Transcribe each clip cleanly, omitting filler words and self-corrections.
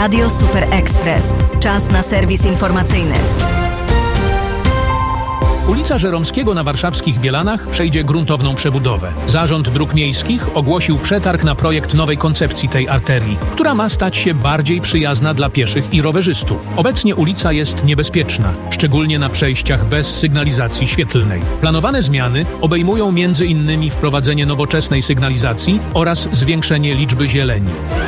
Radio Super Express. Czas na serwis informacyjny. Ulica Żeromskiego na warszawskich Bielanach przejdzie gruntowną przebudowę. Zarząd Dróg Miejskich ogłosił przetarg na projekt nowej koncepcji tej arterii, która ma stać się bardziej przyjazna dla pieszych i rowerzystów. Obecnie ulica jest niebezpieczna, szczególnie na przejściach bez sygnalizacji świetlnej. Planowane zmiany obejmują m.in. wprowadzenie nowoczesnej sygnalizacji oraz zwiększenie liczby zieleni.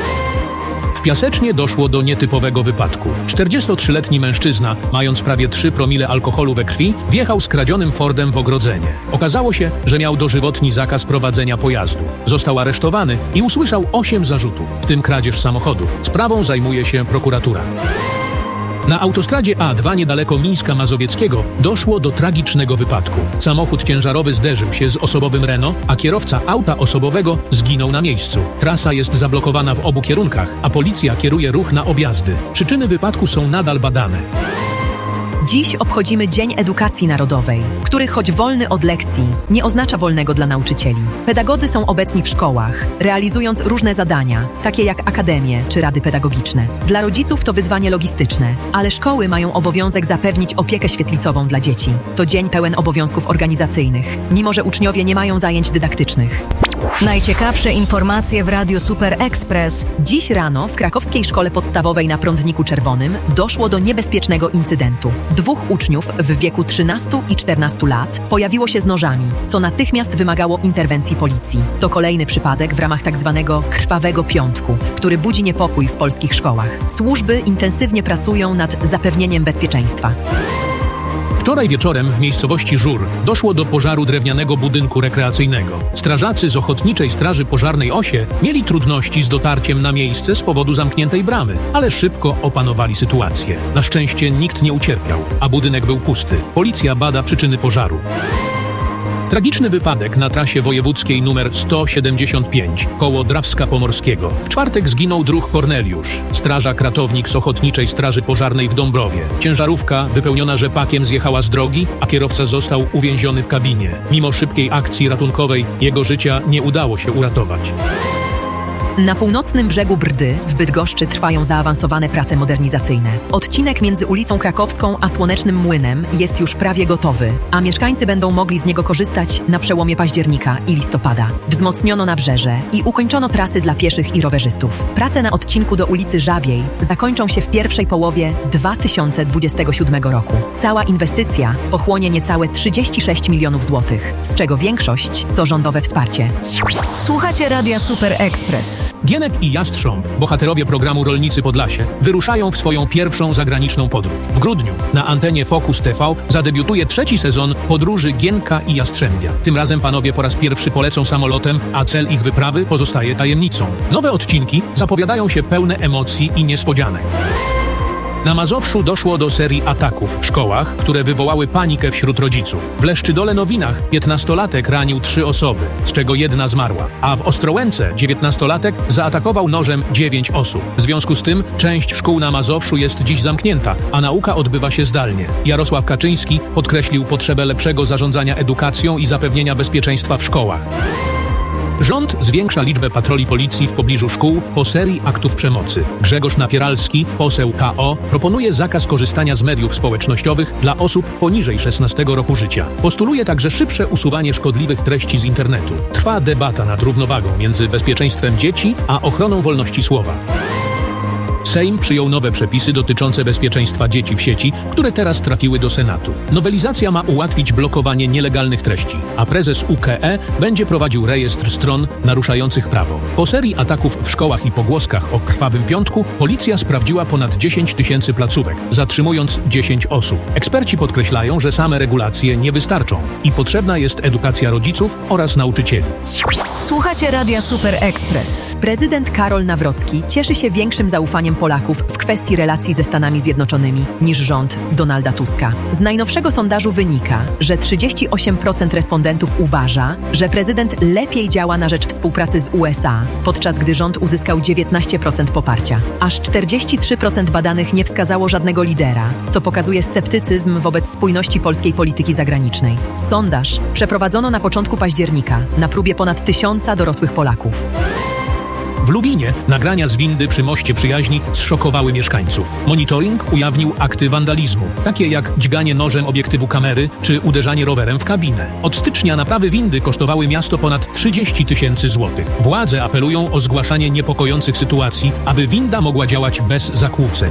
W Piasecznie doszło do nietypowego wypadku. 43-letni mężczyzna, mając prawie 3 promile alkoholu we krwi, wjechał skradzionym Fordem w ogrodzenie. Okazało się, że miał dożywotni zakaz prowadzenia pojazdów. Został aresztowany i usłyszał 8 zarzutów, w tym kradzież samochodu. Sprawą zajmuje się prokuratura. Na autostradzie A2 niedaleko Mińska Mazowieckiego doszło do tragicznego wypadku. Samochód ciężarowy zderzył się z osobowym Renault, a kierowca auta osobowego zginął na miejscu. Trasa jest zablokowana w obu kierunkach, a policja kieruje ruch na objazdy. Przyczyny wypadku są nadal badane. Dziś obchodzimy Dzień Edukacji Narodowej, który choć wolny od lekcji, nie oznacza wolnego dla nauczycieli. Pedagodzy są obecni w szkołach, realizując różne zadania, takie jak akademie czy rady pedagogiczne. Dla rodziców to wyzwanie logistyczne, ale szkoły mają obowiązek zapewnić opiekę świetlicową dla dzieci. To dzień pełen obowiązków organizacyjnych, mimo że uczniowie nie mają zajęć dydaktycznych. Najciekawsze informacje w Radiu Super Express. Dziś rano w krakowskiej szkole podstawowej na Prądniku Czerwonym doszło do niebezpiecznego incydentu. 2 uczniów w wieku 13 i 14 lat pojawiło się z nożami, co natychmiast wymagało interwencji policji. To kolejny przypadek w ramach tzw. krwawego piątku, który budzi niepokój w polskich szkołach. Służby intensywnie pracują nad zapewnieniem bezpieczeństwa. Wczoraj wieczorem w miejscowości Żur doszło do pożaru drewnianego budynku rekreacyjnego. Strażacy z Ochotniczej Straży Pożarnej Osie mieli trudności z dotarciem na miejsce z powodu zamkniętej bramy, ale szybko opanowali sytuację. Na szczęście nikt nie ucierpiał, a budynek był pusty. Policja bada przyczyny pożaru. Tragiczny wypadek na trasie wojewódzkiej nr 175 koło Drawska Pomorskiego. W czwartek zginął druh Korneliusz, strażak ratownik z Ochotniczej Straży Pożarnej w Dąbrowie. Ciężarówka wypełniona rzepakiem zjechała z drogi, a kierowca został uwięziony w kabinie. Mimo szybkiej akcji ratunkowej jego życia nie udało się uratować. Na północnym brzegu Brdy w Bydgoszczy trwają zaawansowane prace modernizacyjne. Odcinek między ulicą Krakowską a Słonecznym Młynem jest już prawie gotowy, a mieszkańcy będą mogli z niego korzystać na przełomie października i listopada. Wzmocniono nabrzeże i ukończono trasy dla pieszych i rowerzystów. Prace na odcinku do ulicy Żabiej zakończą się w pierwszej połowie 2027 roku. Cała inwestycja pochłonie niecałe 36 milionów złotych, z czego większość to rządowe wsparcie. Słuchacie Radia Super Express. Gienek i Jastrząb, bohaterowie programu Rolnicy Podlasie, wyruszają w swoją pierwszą zagraniczną podróż. W grudniu na antenie Focus TV zadebiutuje 3. sezon podróży Gienka i Jastrzębia. Tym razem panowie po raz pierwszy polecą samolotem, a cel ich wyprawy pozostaje tajemnicą. Nowe odcinki zapowiadają się pełne emocji i niespodzianek. Na Mazowszu doszło do serii ataków w szkołach, które wywołały panikę wśród rodziców. W Leszczydole Nowinach 15-latek ranił 3 osoby, z czego 1 zmarła, a w Ostrołęce 19-latek zaatakował nożem 9 osób. W związku z tym część szkół na Mazowszu jest dziś zamknięta, a nauka odbywa się zdalnie. Jarosław Kaczyński podkreślił potrzebę lepszego zarządzania edukacją i zapewnienia bezpieczeństwa w szkołach. Rząd zwiększa liczbę patroli policji w pobliżu szkół po serii aktów przemocy. Grzegorz Napieralski, poseł KO, proponuje zakaz korzystania z mediów społecznościowych dla osób poniżej 16 roku życia. Postuluje także szybsze usuwanie szkodliwych treści z internetu. Trwa debata nad równowagą między bezpieczeństwem dzieci a ochroną wolności słowa. Sejm przyjął nowe przepisy dotyczące bezpieczeństwa dzieci w sieci, które teraz trafiły do Senatu. Nowelizacja ma ułatwić blokowanie nielegalnych treści, a prezes UKE będzie prowadził rejestr stron naruszających prawo. Po serii ataków w szkołach i pogłoskach o krwawym piątku policja sprawdziła ponad 10 000 placówek, zatrzymując 10 osób. Eksperci podkreślają, że same regulacje nie wystarczą i potrzebna jest edukacja rodziców oraz nauczycieli. Słuchacie Radia Super Express. Prezydent Karol Nawrocki cieszy się większym zaufaniem Polaków w kwestii relacji ze Stanami Zjednoczonymi niż rząd Donalda Tuska. Z najnowszego sondażu wynika, że 38% respondentów uważa, że prezydent lepiej działa na rzecz współpracy z USA, podczas gdy rząd uzyskał 19% poparcia. Aż 43% badanych nie wskazało żadnego lidera, co pokazuje sceptycyzm wobec spójności polskiej polityki zagranicznej. Sondaż przeprowadzono na początku października na próbie ponad 1000 dorosłych Polaków. W Lubinie nagrania z windy przy Moście Przyjaźni zszokowały mieszkańców. Monitoring ujawnił akty wandalizmu, takie jak dźganie nożem obiektywu kamery czy uderzanie rowerem w kabinę. Od stycznia naprawy windy kosztowały miasto ponad 30 000 złotych. Władze apelują o zgłaszanie niepokojących sytuacji, aby winda mogła działać bez zakłóceń.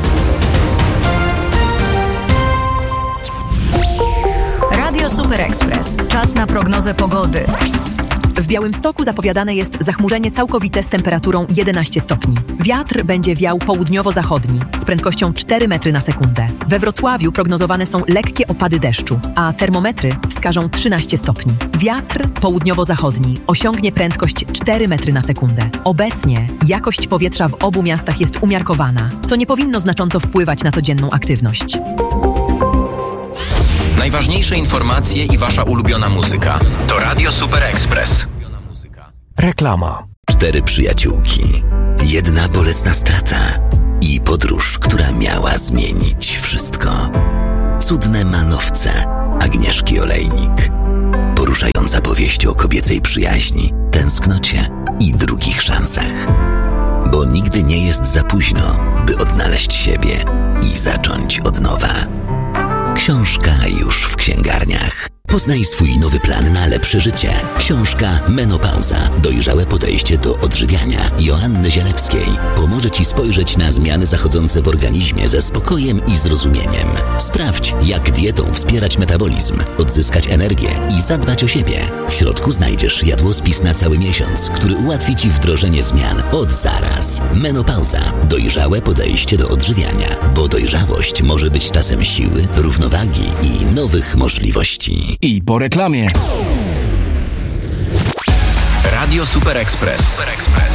Radio Super Express. Czas na prognozę pogody. W Białymstoku zapowiadane jest zachmurzenie całkowite z temperaturą 11 stopni. Wiatr będzie wiał południowo-zachodni z prędkością 4 metry na sekundę. We Wrocławiu prognozowane są lekkie opady deszczu, a termometry wskażą 13 stopni. Wiatr południowo-zachodni osiągnie prędkość 4 metry na sekundę. Obecnie jakość powietrza w obu miastach jest umiarkowana, co nie powinno znacząco wpływać na codzienną aktywność. Najważniejsze informacje i wasza ulubiona muzyka to Radio Super Express. Reklama. 4 przyjaciółki, jedna bolesna strata i podróż, która miała zmienić wszystko. Cudne manowce Agnieszki Olejnik. Poruszająca powieść o kobiecej przyjaźni, tęsknocie i drugich szansach. Bo nigdy nie jest za późno, by odnaleźć siebie i zacząć od nowa. Książka już w księgarniach. Poznaj swój nowy plan na lepsze życie. Książka Menopauza. Dojrzałe podejście do odżywiania Joanny Zielewskiej pomoże Ci spojrzeć na zmiany zachodzące w organizmie ze spokojem i zrozumieniem. Sprawdź, jak dietą wspierać metabolizm, odzyskać energię i zadbać o siebie. W środku znajdziesz jadłospis na cały miesiąc, który ułatwi Ci wdrożenie zmian od zaraz. Menopauza. Dojrzałe podejście do odżywiania, bo dojrzałość może być czasem siły, równowagi i nowych możliwości. I po reklamie. Radio Super Express.